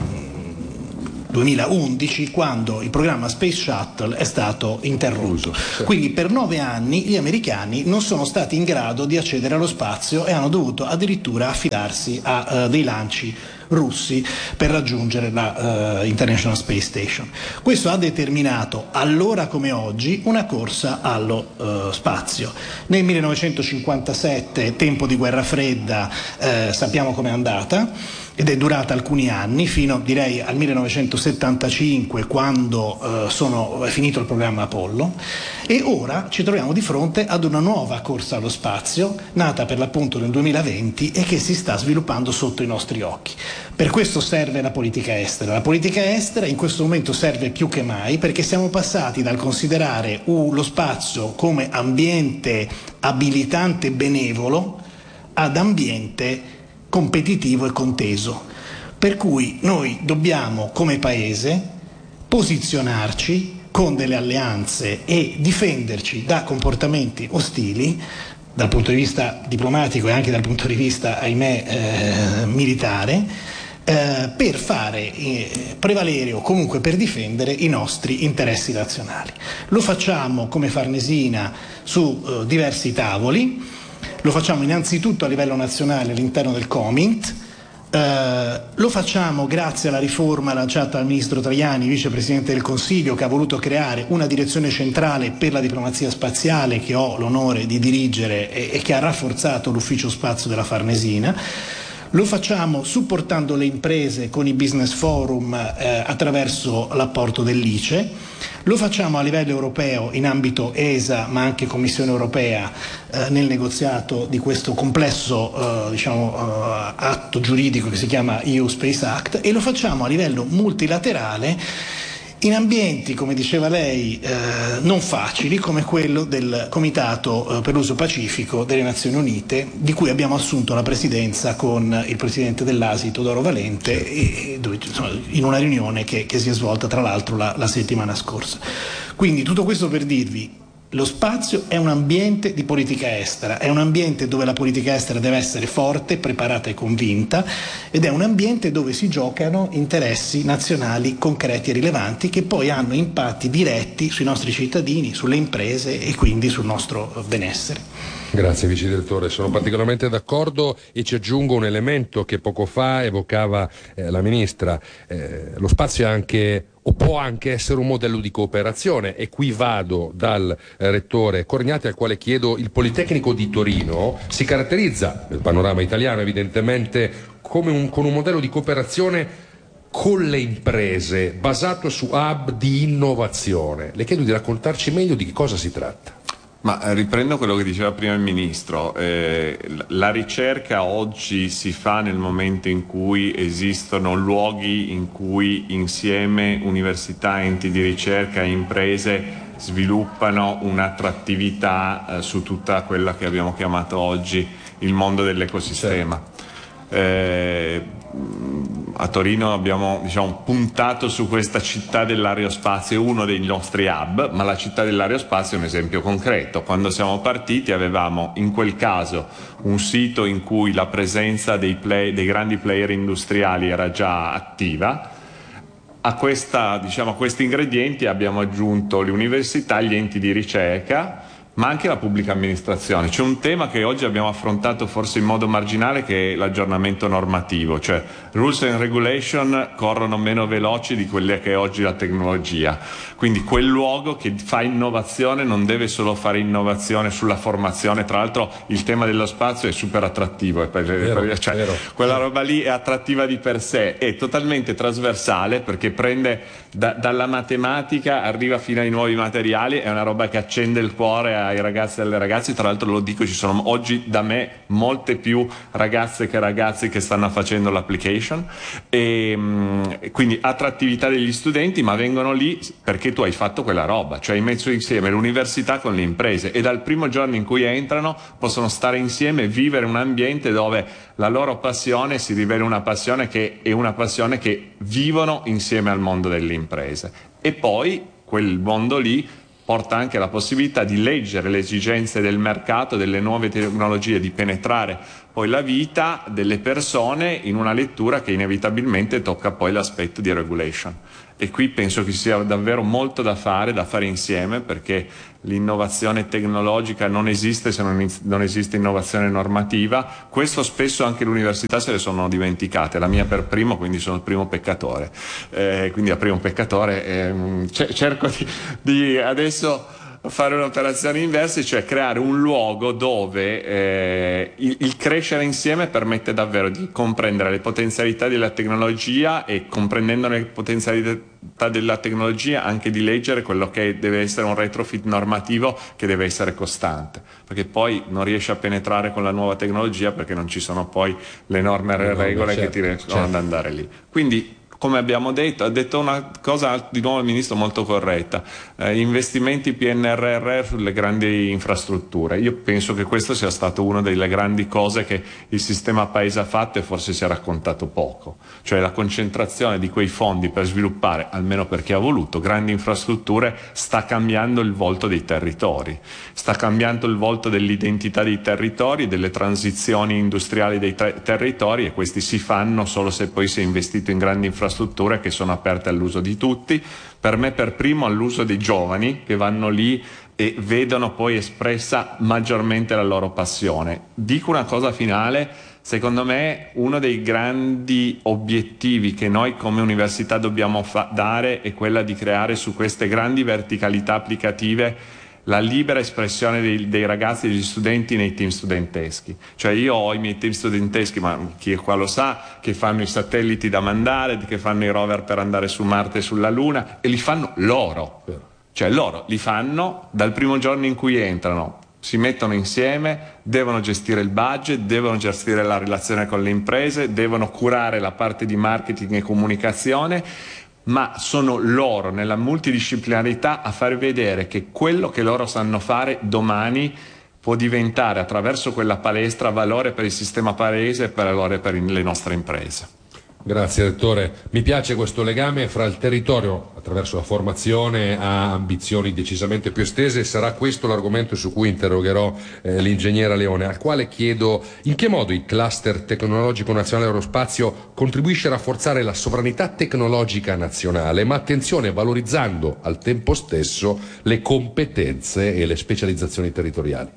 duemilaundici, quando il programma Space Shuttle è stato interrotto. Quindi per nove anni gli americani non sono stati in grado di accedere allo spazio e hanno dovuto addirittura affidarsi a uh, dei lanci russi per raggiungere la uh, International Space Station. Questo ha determinato, allora come oggi, una corsa allo uh, spazio. Nel millenovecentocinquantasette, tempo di guerra fredda, eh, sappiamo com'è andata, ed è durata alcuni anni, fino direi al millenovecentosettantacinque, quando eh, sono, è finito il programma Apollo, e ora ci troviamo di fronte ad una nuova corsa allo spazio, nata per l'appunto nel duemilaventi e che si sta sviluppando sotto i nostri occhi. Per questo serve la politica estera. La politica estera in questo momento serve più che mai, perché siamo passati dal considerare uh, lo spazio come ambiente abilitante benevolo ad ambiente competitivo e conteso, per cui noi dobbiamo come paese posizionarci con delle alleanze e difenderci da comportamenti ostili dal punto di vista diplomatico e anche dal punto di vista, ahimè, eh, militare, eh, per fare eh, prevalere o comunque per difendere i nostri interessi nazionali. Lo facciamo come Farnesina su eh, diversi tavoli. Lo facciamo innanzitutto a livello nazionale all'interno del COMINT, eh, lo facciamo grazie alla riforma lanciata dal ministro Tajani, vicepresidente del Consiglio, che ha voluto creare una direzione centrale per la diplomazia spaziale che ho l'onore di dirigere e, e che ha rafforzato l'ufficio spazio della Farnesina. Lo facciamo supportando le imprese con i business forum eh, attraverso l'apporto dell'I C E. Lo facciamo a livello europeo in ambito E S A, ma anche Commissione europea, eh, nel negoziato di questo complesso eh, diciamo, eh, atto giuridico che si chiama E U Space Act, e lo facciamo a livello multilaterale in ambienti, come diceva lei, eh, non facili, come quello del Comitato eh, per l'uso pacifico delle Nazioni Unite, di cui abbiamo assunto la presidenza con il presidente dell'A S I, Teodoro Valente, e, e dove, insomma, in una riunione che, che si è svolta tra l'altro la, la settimana scorsa. Quindi tutto questo per dirvi: lo spazio è un ambiente di politica estera, è un ambiente dove la politica estera deve essere forte, preparata e convinta, ed è un ambiente dove si giocano interessi nazionali concreti e rilevanti che poi hanno impatti diretti sui nostri cittadini, sulle imprese e quindi sul nostro benessere. Grazie Vice Direttore, sono particolarmente d'accordo e ci aggiungo un elemento che poco fa evocava eh, la Ministra. Eh, lo spazio è anche o può anche essere un modello di cooperazione, e qui vado dal eh, Rettore Corniati, al quale chiedo: il Politecnico di Torino si caratterizza nel panorama italiano evidentemente come un, con un modello di cooperazione con le imprese basato su hub di innovazione. Le chiedo di raccontarci meglio di che cosa si tratta. Ma riprendo quello che diceva prima il Ministro, eh, la ricerca oggi si fa nel momento in cui esistono luoghi in cui insieme università, enti di ricerca e imprese sviluppano un'attrattività eh, su tutta quella che abbiamo chiamato oggi il mondo dell'ecosistema. Eh, a Torino abbiamo diciamo, puntato su questa città dell'aerospazio, uno dei nostri hub, ma la città dell'aerospazio è un esempio concreto. Quando siamo partiti avevamo in quel caso un sito in cui la presenza dei, play, dei grandi player industriali era già attiva. A, questa, diciamo, a questi ingredienti abbiamo aggiunto le università, gli enti di ricerca, ma anche la pubblica amministrazione. C'è un tema che oggi abbiamo affrontato forse in modo marginale, che è l'aggiornamento normativo, cioè rules and regulation corrono meno veloci di quelle che è oggi la tecnologia, quindi quel luogo che fa innovazione non deve solo fare innovazione sulla formazione. Tra l'altro il tema dello spazio è super attrattivo, è per, vero, per, cioè, vero. Quella roba lì è attrattiva di per sé, è totalmente trasversale perché prende da, dalla matematica, arriva fino ai nuovi materiali, è una roba che accende il cuore a ai ragazzi e alle ragazze. Tra l'altro lo dico, ci sono oggi da me molte più ragazze che ragazzi che stanno facendo l'application, e quindi attrattività degli studenti, ma vengono lì perché tu hai fatto quella roba, cioè hai messo insieme l'università con le imprese, e dal primo giorno in cui entrano possono stare insieme e vivere un ambiente dove la loro passione si rivela una passione che è una passione che vivono insieme al mondo delle imprese. E poi quel mondo lì porta anche la possibilità di leggere le esigenze del mercato, delle nuove tecnologie, di penetrare poi la vita delle persone in una lettura che inevitabilmente tocca poi l'aspetto di regulation. E qui penso che ci sia davvero molto da fare, da fare insieme, perché l'innovazione tecnologica non esiste se non, non esiste innovazione normativa. Questo spesso anche le università se le sono dimenticate, la mia per primo, quindi sono il primo peccatore. Eh, quindi da primo peccatore eh, cerco di, di adesso fare un'operazione inversa, cioè creare un luogo dove eh, il, il crescere insieme permette davvero di comprendere le potenzialità della tecnologia, e comprendendo le potenzialità della tecnologia anche di leggere quello che deve essere un retrofit normativo che deve essere costante, perché poi non riesci a penetrare con la nuova tecnologia perché non ci sono poi le norme e le regole certo, che ti riescono certo. ad andare lì. Quindi, come abbiamo detto, ha detto una cosa di nuovo il Ministro molto corretta, eh, investimenti P N R R sulle grandi infrastrutture. Io penso che questo sia stato una delle grandi cose che il sistema paese ha fatto e forse si è raccontato poco, cioè la concentrazione di quei fondi per sviluppare, almeno per chi ha voluto, grandi infrastrutture sta cambiando il volto dei territori, sta cambiando il volto dell'identità dei territori, delle transizioni industriali dei ter- territori, e questi si fanno solo se poi si è investito in grandi infrastrutture infrastrutture che sono aperte all'uso di tutti, per me per primo all'uso dei giovani che vanno lì e vedono poi espressa maggiormente la loro passione. Dico una cosa finale: secondo me uno dei grandi obiettivi che noi come università dobbiamo fa- dare è quella di creare su queste grandi verticalità applicative la libera espressione dei, dei ragazzi e degli studenti nei team studenteschi. Cioè io ho i miei team studenteschi, ma chi è qua lo sa, che fanno i satelliti da mandare, che fanno i rover per andare su Marte e sulla Luna, e li fanno loro. Cioè loro li fanno dal primo giorno in cui entrano, si mettono insieme, devono gestire il budget, devono gestire la relazione con le imprese, devono curare la parte di marketing e comunicazione, ma sono loro nella multidisciplinarità a far vedere che quello che loro sanno fare domani può diventare, attraverso quella palestra, valore per il sistema paese e valore per le nostre imprese. Grazie Rettore, mi piace questo legame fra il territorio attraverso la formazione a ambizioni decisamente più estese, e sarà questo l'argomento su cui interrogherò eh, l'ingegnera Leone, al quale chiedo in che modo il cluster tecnologico nazionale aerospazio contribuisce a rafforzare la sovranità tecnologica nazionale, ma attenzione, valorizzando al tempo stesso le competenze e le specializzazioni territoriali.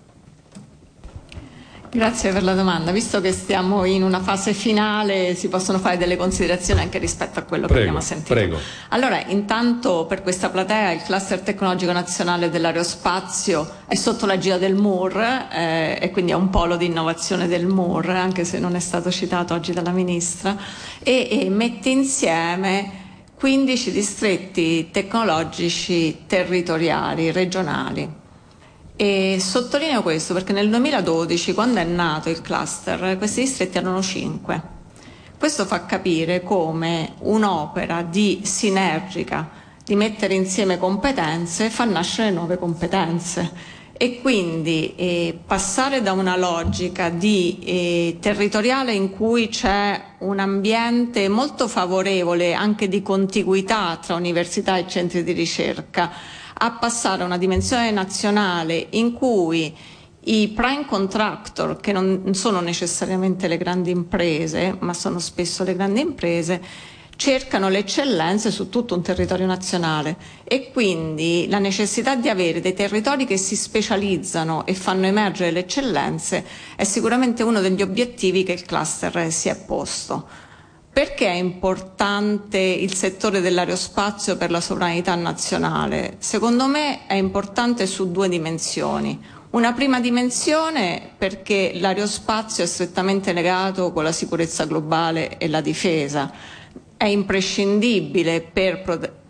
Grazie per la domanda. Visto che stiamo in una fase finale, si possono fare delle considerazioni anche rispetto a quello prego, che abbiamo sentito. Prego. Allora, intanto per questa platea il Cluster Tecnologico Nazionale dell'Aerospazio è sotto l'egida del M U R eh, e quindi è un polo di innovazione del M U R, anche se non è stato citato oggi dalla Ministra, e, e mette insieme quindici distretti tecnologici territoriali, regionali. E sottolineo questo perché nel duemiladodici, quando è nato il cluster, questi distretti erano cinque. Questo fa capire come un'opera di sinergica, di mettere insieme competenze, fa nascere nuove competenze. E quindi eh, passare da una logica di, eh, territoriale in cui c'è un ambiente molto favorevole anche di contiguità tra università e centri di ricerca, a passare a una dimensione nazionale in cui i prime contractor, che non sono necessariamente le grandi imprese, ma sono spesso le grandi imprese, cercano le eccellenze su tutto un territorio nazionale, e quindi la necessità di avere dei territori che si specializzano e fanno emergere le eccellenze è sicuramente uno degli obiettivi che il cluster si è posto. Perché è importante il settore dell'aerospazio per la sovranità nazionale? Secondo me è importante su due dimensioni. Una prima dimensione perché l'aerospazio è strettamente legato con la sicurezza globale e la difesa. È imprescindibile per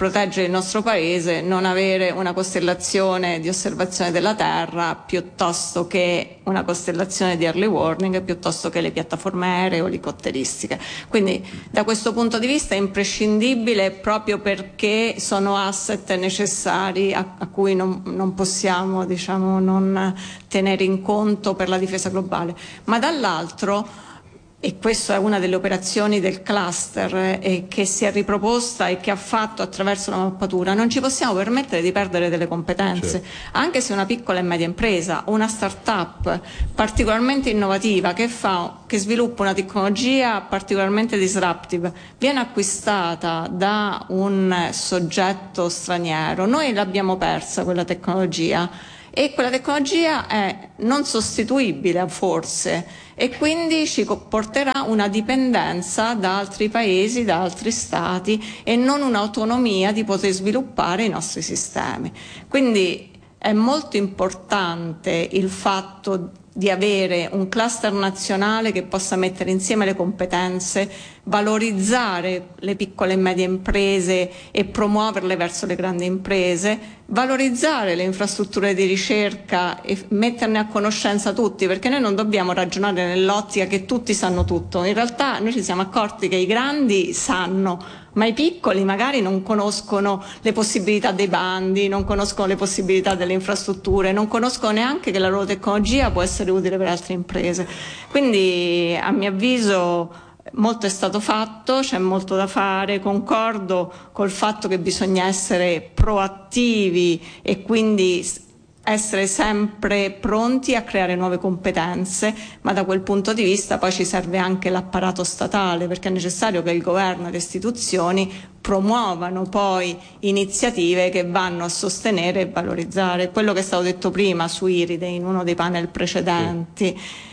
proteggere il nostro paese, non avere una costellazione di osservazione della Terra piuttosto che una costellazione di early warning, piuttosto che le piattaforme aeree o elicotteristiche. Quindi da questo punto di vista è imprescindibile, proprio perché sono asset necessari a, a cui non, non possiamo, diciamo, non tenere in conto per la difesa globale. Ma dall'altro, e questa è una delle operazioni del cluster eh, che si è riproposta e che ha fatto attraverso la mappatura, non ci possiamo permettere di perdere delle competenze. Certo. Anche se una piccola e media impresa, una start-up particolarmente innovativa che, fa, che sviluppa una tecnologia particolarmente disruptive, viene acquistata da un soggetto straniero, noi l'abbiamo persa quella tecnologia, e quella tecnologia è non sostituibile forse, e quindi ci porterà una dipendenza da altri paesi, da altri stati, e non un'autonomia di poter sviluppare i nostri sistemi. Quindi è molto importante il fatto di avere un cluster nazionale che possa mettere insieme le competenze, valorizzare le piccole e medie imprese e promuoverle verso le grandi imprese, valorizzare le infrastrutture di ricerca e metterne a conoscenza tutti, perché noi non dobbiamo ragionare nell'ottica che tutti sanno tutto. In realtà noi ci siamo accorti che i grandi sanno, ma i piccoli magari non conoscono le possibilità dei bandi, non conoscono le possibilità delle infrastrutture, non conoscono neanche che la loro tecnologia può essere utile per altre imprese. Quindi, a mio avviso, molto è stato fatto, c'è molto da fare, concordo col fatto che bisogna essere proattivi e quindi essere sempre pronti a creare nuove competenze, ma da quel punto di vista poi ci serve anche l'apparato statale, perché è necessario che il governo e le istituzioni promuovano poi iniziative che vanno a sostenere e valorizzare quello che è stato detto prima su IRIDE in uno dei panel precedenti. Sì.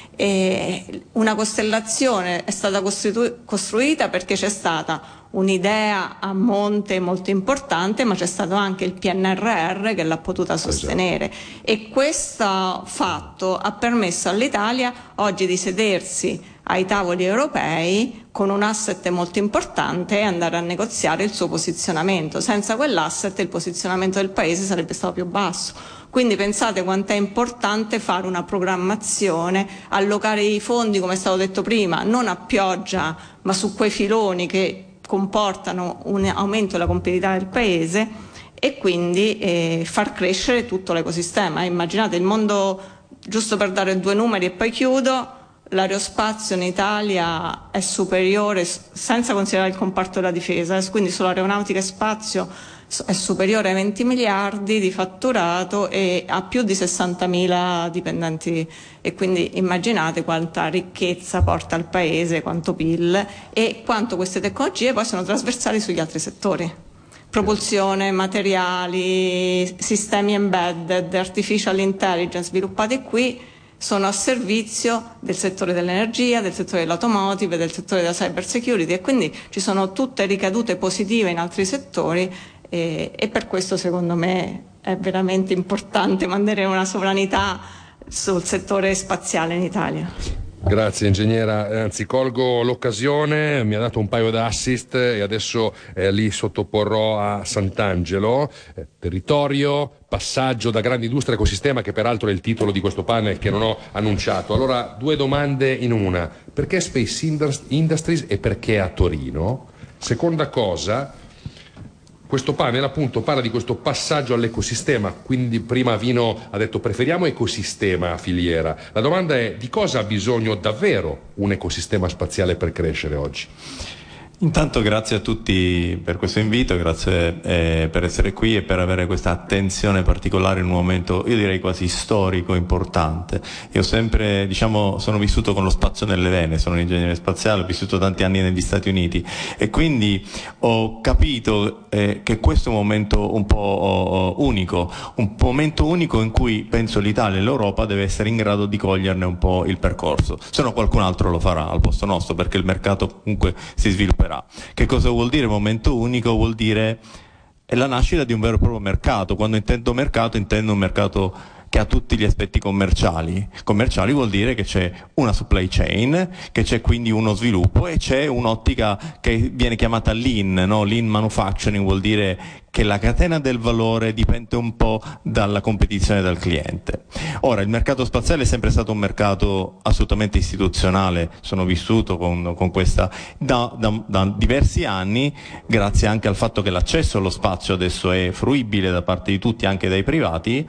E una costellazione è stata costitu- costruita perché c'è stata un'idea a monte molto importante, ma c'è stato anche il P N R R che l'ha potuta sostenere, e questo fatto ha permesso all'Italia oggi di sedersi ai tavoli europei con un asset molto importante e andare a negoziare il suo posizionamento. Senza quell'asset il posizionamento del paese sarebbe stato più basso. Quindi pensate quanto è importante fare una programmazione, allocare i fondi, come è stato detto prima, non a pioggia, ma su quei filoni che comportano un aumento della competitività del paese, e quindi eh, far crescere tutto l'ecosistema. Immaginate il mondo, giusto per dare due numeri e poi chiudo, l'aerospazio in Italia è superiore, senza considerare il comparto della difesa, eh, quindi sull'aeronautica e spazio è superiore ai venti miliardi di fatturato e ha più di sessantamila dipendenti, e quindi immaginate quanta ricchezza porta al paese, quanto P I L, e quanto queste tecnologie poi sono trasversali sugli altri settori. Propulsione, materiali, sistemi embedded, artificial intelligence sviluppati qui sono a servizio del settore dell'energia, del settore dell'automotive, del settore della cyber security, e quindi ci sono tutte ricadute positive in altri settori. E, e per questo secondo me è veramente importante mantenere una sovranità sul settore spaziale in Italia. Grazie ingegnera, anzi colgo l'occasione, mi ha dato un paio d'assist e adesso eh, li sottoporrò a Sant'Angelo. Eh, territorio, passaggio da grande industria a ecosistema, che peraltro è il titolo di questo panel che non ho annunciato. Allora, due domande in una: perché Space Industries e perché a Torino? Seconda cosa, questo panel appunto parla di questo passaggio all'ecosistema, quindi prima Vino ha detto preferiamo ecosistema a filiera. La domanda è: di cosa ha bisogno davvero un ecosistema spaziale per crescere oggi? Intanto grazie a tutti per questo invito, grazie eh, per essere qui e per avere questa attenzione particolare in un momento, io direi quasi storico, importante. Io ho sempre, diciamo, sono vissuto con lo spazio nelle vene, sono un ingegnere spaziale, ho vissuto tanti anni negli Stati Uniti e quindi ho capito eh, che questo è un momento un po' unico, un momento unico in cui penso l'Italia e l'Europa deve essere in grado di coglierne un po' il percorso, se no qualcun altro lo farà al posto nostro, perché il mercato comunque si svilupperà. Che cosa vuol dire momento unico? Vuol dire è la nascita di un vero e proprio mercato. Quando intendo mercato intendo un mercato che ha tutti gli aspetti commerciali. Commerciali vuol dire che c'è una supply chain, che c'è quindi uno sviluppo e c'è un'ottica che viene chiamata lean, no? Lean manufacturing vuol dire che la catena del valore dipende un po' dalla competizione del cliente. Ora, il mercato spaziale è sempre stato un mercato assolutamente istituzionale, sono vissuto con, con questa da, da, da diversi anni, grazie anche al fatto che l'accesso allo spazio adesso è fruibile da parte di tutti, anche dai privati,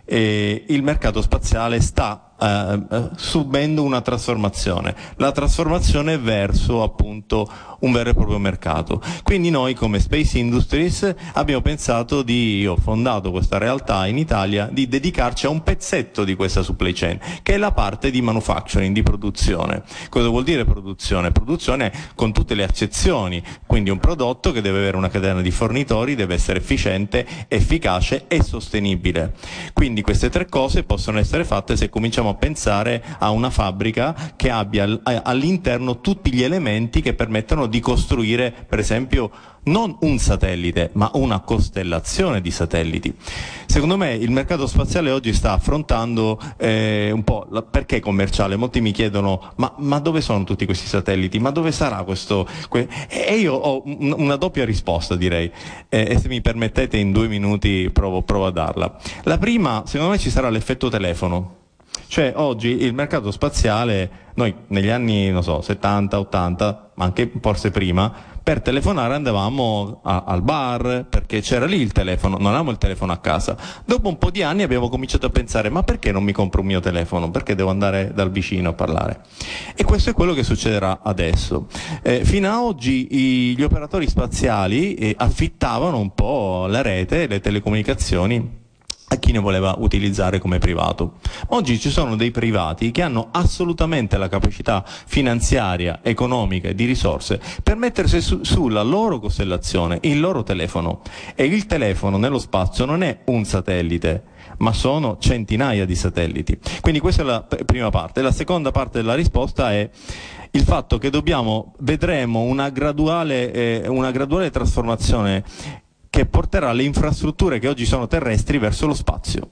e il mercato spaziale sta Uh, subendo una trasformazione, la trasformazione verso appunto un vero e proprio mercato. Quindi noi come Space Industries abbiamo pensato di, io ho fondato questa realtà in Italia, di dedicarci a un pezzetto di questa supply chain, che è la parte di manufacturing, di produzione. Cosa vuol dire produzione? Produzione con tutte le accezioni, quindi un prodotto che deve avere una catena di fornitori, deve essere efficiente, efficace e sostenibile. Quindi queste tre cose possono essere fatte se cominciamo a pensare a una fabbrica che abbia all'interno tutti gli elementi che permettono di costruire, per esempio, non un satellite, ma una costellazione di satelliti. Secondo me il mercato spaziale oggi sta affrontando eh, un po' la, perché commerciale? Molti mi chiedono ma, ma dove sono tutti questi satelliti? Ma dove sarà questo? Que-? E io ho un, una doppia risposta, direi, eh, e se mi permettete in due minuti provo, provo a darla. La prima, secondo me ci sarà l'effetto telefono. Cioè oggi il mercato spaziale, noi negli anni, non so, settanta, ottanta, ma anche forse prima, per telefonare andavamo a, al bar, perché c'era lì il telefono, non avevamo il telefono a casa. Dopo un po' di anni abbiamo cominciato a pensare, ma perché non mi compro un mio telefono? Perché devo andare dal vicino a parlare? E questo è quello che succederà adesso. Eh, fino a oggi i, gli operatori spaziali eh, affittavano un po' la rete, le telecomunicazioni, a chi ne voleva utilizzare come privato. Oggi ci sono dei privati che hanno assolutamente la capacità finanziaria, economica e di risorse per mettersi su, sulla loro costellazione il loro telefono, e il telefono nello spazio non è un satellite, ma sono centinaia di satelliti. Quindi questa è la p- prima parte. La seconda parte della risposta è il fatto che dobbiamo, vedremo una graduale, eh, una graduale trasformazione che porterà le infrastrutture che oggi sono terrestri verso lo spazio.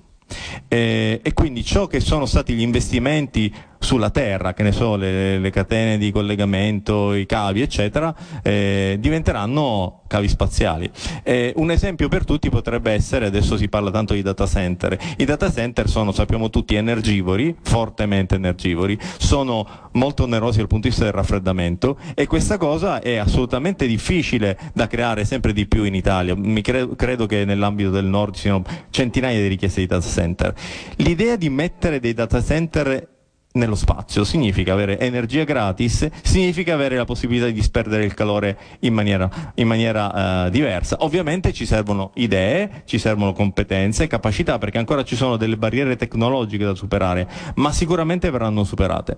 Eh, e quindi ciò che sono stati gli investimenti sulla terra, che ne so, le, le catene di collegamento, i cavi eccetera, eh, diventeranno cavi spaziali. Eh, un esempio per tutti potrebbe essere, adesso si parla tanto di data center, i data center sono, sappiamo tutti, energivori, fortemente energivori, sono molto onerosi dal punto di vista del raffreddamento, e questa cosa è assolutamente difficile da creare sempre di più in Italia. Mi cre- credo che nell'ambito del nord ci siano centinaia di richieste di data center. L'idea di mettere dei data center nello spazio significa avere energia gratis, significa avere la possibilità di disperdere il calore in maniera, in maniera uh, diversa. Ovviamente ci servono idee, ci servono competenze, capacità, perché ancora ci sono delle barriere tecnologiche da superare, ma sicuramente verranno superate.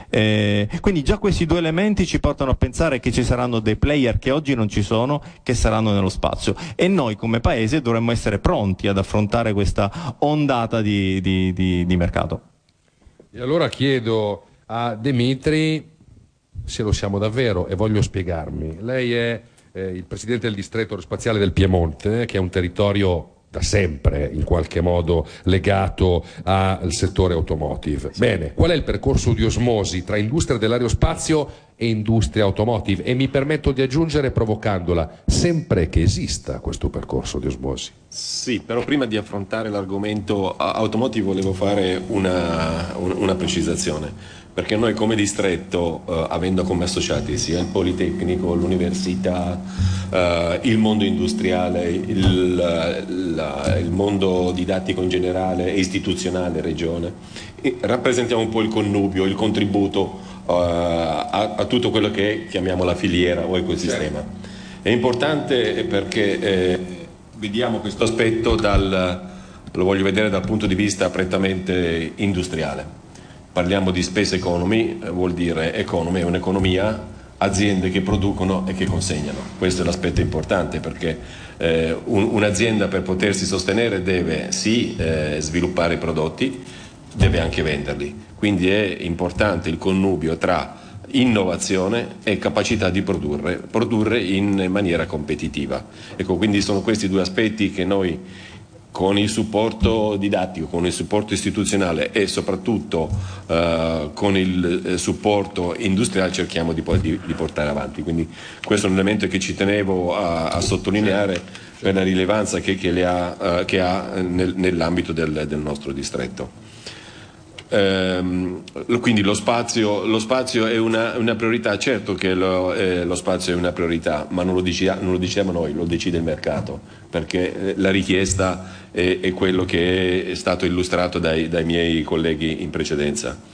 Eh, quindi già questi due elementi ci portano a pensare che ci saranno dei player che oggi non ci sono, che saranno nello spazio, e noi come paese dovremmo essere pronti ad affrontare questa ondata di, di, di, di mercato. E allora chiedo a Dimitri se lo siamo davvero, e voglio spiegarmi. Lei è eh, il presidente del distretto aerospaziale del Piemonte, che è un territorio da sempre in qualche modo legato al settore automotive. Sì. Bene, qual è il percorso di osmosi tra industria dell'aerospazio e industria automotive? E mi permetto di aggiungere, provocandola, sempre che esista questo percorso di osmosi. Sì, però prima di affrontare l'argomento automotive volevo fare una, una precisazione, perché noi come distretto, eh, avendo come associati sia il Politecnico, l'università, eh, il mondo industriale, il, la, il mondo didattico in generale e istituzionale, regione, e rappresentiamo un po' il connubio, il contributo uh, a, a tutto quello che chiamiamo la filiera o ecosistema. Certo. È importante perché eh, vediamo questo aspetto dal, lo voglio vedere dal punto di vista prettamente industriale. Parliamo di space economy, vuol dire economy, è un'economia, aziende che producono e che consegnano. Questo è l'aspetto importante, perché eh, un, un'azienda per potersi sostenere deve sì eh, sviluppare i prodotti, deve anche venderli. Quindi è importante il connubio tra innovazione e capacità di produrre, produrre in maniera competitiva. Ecco, quindi sono questi due aspetti che noi con il supporto didattico, con il supporto istituzionale e soprattutto eh, con il eh, supporto industriale cerchiamo di, di, di portare avanti. Quindi questo è un elemento che ci tenevo a, a sottolineare per la rilevanza che, che, le ha, uh, che ha nel, nell'ambito del, del nostro distretto. Ehm, quindi lo spazio, lo spazio è una, una priorità, certo che lo, eh, lo spazio è una priorità, ma non lo, dicia, non lo diciamo noi, lo decide il mercato, perché la richiesta è, è quello che è stato illustrato dai, dai miei colleghi in precedenza.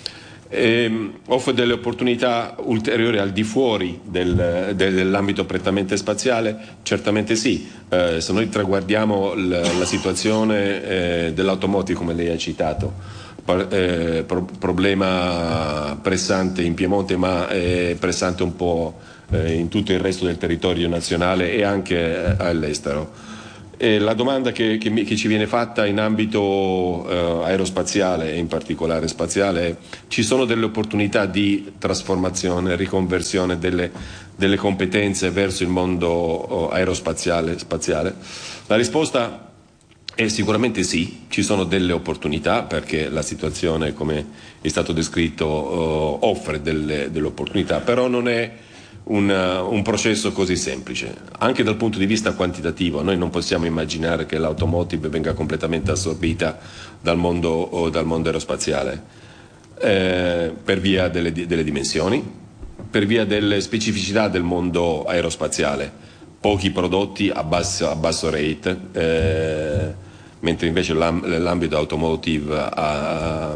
E offre delle opportunità ulteriori al di fuori del, del, dell'ambito prettamente spaziale? Certamente sì. Eh, se noi traguardiamo la, la situazione eh, dell'automotive, come lei ha citato, par, eh, pro, problema pressante in Piemonte, ma eh, pressante un po' eh, in tutto il resto del territorio nazionale e anche eh, all'estero. E la domanda che, che, che ci viene fatta in ambito eh, aerospaziale e in particolare spaziale è: ci sono delle opportunità di trasformazione, riconversione delle, delle competenze verso il mondo oh, aerospaziale spaziale? La risposta è sicuramente sì, ci sono delle opportunità, perché la situazione, come è stato descritto, oh, offre delle, delle opportunità, però non è Un, un processo così semplice. Anche dal punto di vista quantitativo noi non possiamo immaginare che l'automotive venga completamente assorbita dal mondo, o dal mondo aerospaziale eh, per via delle, delle dimensioni, per via delle specificità del mondo aerospaziale, pochi prodotti a basso, a basso rate, eh, mentre invece l'ambito automotive ha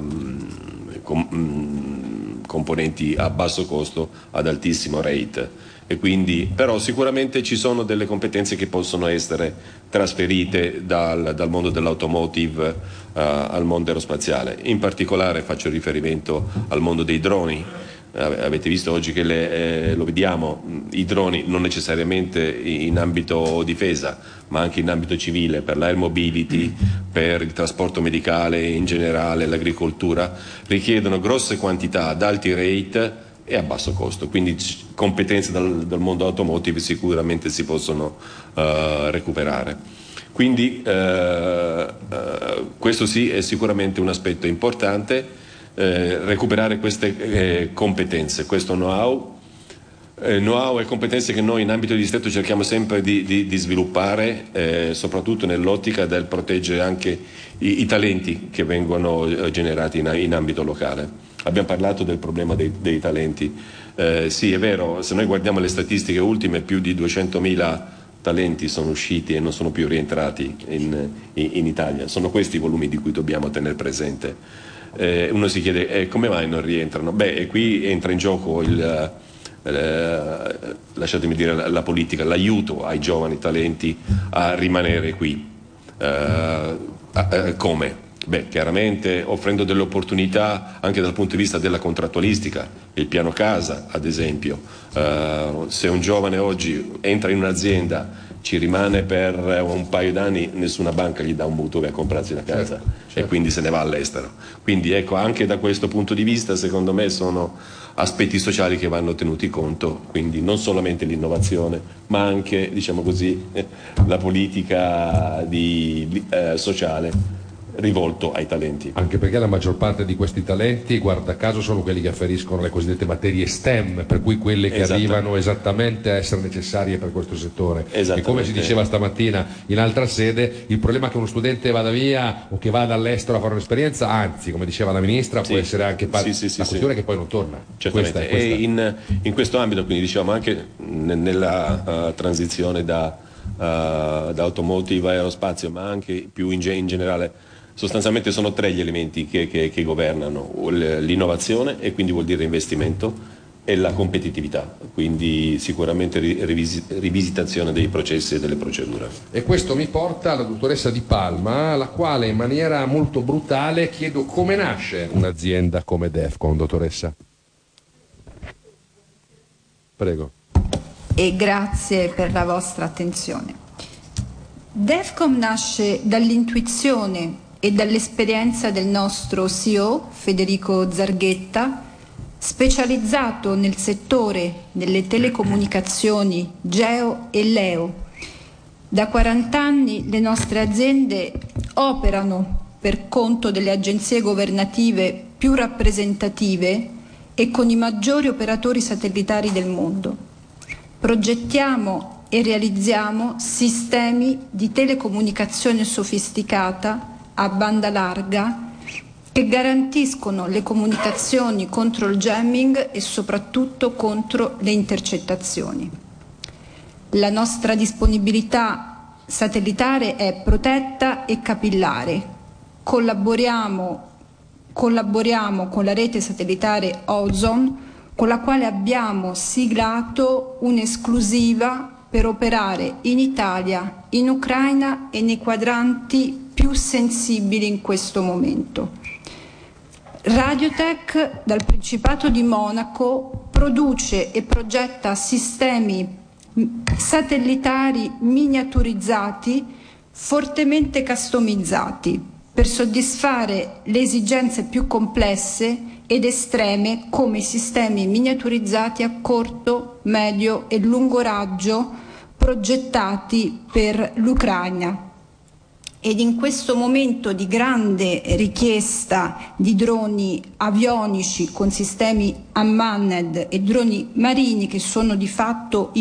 com, componenti a basso costo ad altissimo rate, e quindi però sicuramente ci sono delle competenze che possono essere trasferite dal, dal mondo dell'automotive uh, al mondo aerospaziale. In particolare faccio riferimento al mondo dei droni. Avete visto oggi che le, eh, lo vediamo, i droni non necessariamente in ambito difesa, ma anche in ambito civile, per l'air mobility, per il trasporto medicale in generale, l'agricoltura, richiedono grosse quantità ad alti rate e a basso costo, quindi competenze dal, dal mondo automotive sicuramente si possono uh, recuperare. Quindi uh, uh, questo sì è sicuramente un aspetto importante. Eh, recuperare queste eh, competenze, questo know-how, eh, know-how e competenze che noi in ambito di distretto cerchiamo sempre di, di, di sviluppare, eh, soprattutto nell'ottica del proteggere anche i, i talenti che vengono eh, generati in, in ambito locale. Abbiamo parlato del problema dei, dei talenti. Eh, sì, è vero, se noi guardiamo le statistiche ultime, più di duecentomila talenti sono usciti e non sono più rientrati in, in, in Italia. Sono questi i volumi di cui dobbiamo tenere presente. Eh, uno si chiede eh, come mai non rientrano? Beh, e qui entra in gioco il, eh, lasciatemi dire la, la politica, l'aiuto ai giovani talenti a rimanere qui. Eh, eh, come? Beh, chiaramente offrendo delle opportunità anche dal punto di vista della contrattualistica, il piano casa ad esempio. Eh, se un giovane oggi entra in un'azienda, ci rimane per un paio d'anni, nessuna banca gli dà un mutuo per comprarsi la casa, certo, certo. E quindi se ne va all'estero. Quindi ecco, anche da questo punto di vista secondo me sono aspetti sociali che vanno tenuti conto, quindi non solamente l'innovazione ma anche, diciamo così, la politica di, eh, sociale rivolto ai talenti. Anche perché la maggior parte di questi talenti, guarda caso, sono quelli che afferiscono le cosiddette materie STEM, per cui quelle che arrivano esattamente a essere necessarie per questo settore. E come si diceva stamattina in altra sede, il problema è che uno studente vada via o che vada all'estero a fare un'esperienza, anzi, come diceva la ministra, sì, può essere anche parte sì, sì, la questione sì. Che poi non torna. Certamente. Questa, questa. E in, in questo ambito, quindi diciamo anche nella uh, transizione da, uh, da automotive a aerospazio, ma anche più in, in generale, sostanzialmente sono tre gli elementi che, che, che governano: l'innovazione, e quindi vuol dire investimento, e la competitività, quindi sicuramente rivisi, rivisitazione dei processi e delle procedure. E questo mi porta alla dottoressa Di Palma, alla quale in maniera molto brutale chiedo come nasce un'azienda come Defcon, dottoressa. Prego. E grazie per la vostra attenzione. Defcon nasce dall'intuizione e dall'esperienza del nostro C E O Federico Zarghetta, specializzato nel settore delle telecomunicazioni Geo e Leo, Da quaranta anni le nostre aziende operano per conto delle agenzie governative più rappresentative e con i maggiori operatori satellitari del mondo. Progettiamo e realizziamo sistemi di telecomunicazione sofisticata a banda larga che garantiscono le comunicazioni contro il jamming e soprattutto contro le intercettazioni. La nostra disponibilità satellitare è protetta e capillare. Collaboriamo, collaboriamo con la rete satellitare Ozone, con la quale abbiamo siglato un'esclusiva per operare in Italia, in Ucraina e nei quadranti più sensibili in questo momento. Radiotech dal Principato di Monaco produce e progetta sistemi satellitari miniaturizzati fortemente customizzati per soddisfare le esigenze più complesse ed estreme come i sistemi miniaturizzati a corto, medio e lungo raggio progettati per l'Ucraina. Ed in questo momento di grande richiesta di droni avionici con sistemi unmanned e droni marini che sono di fatto i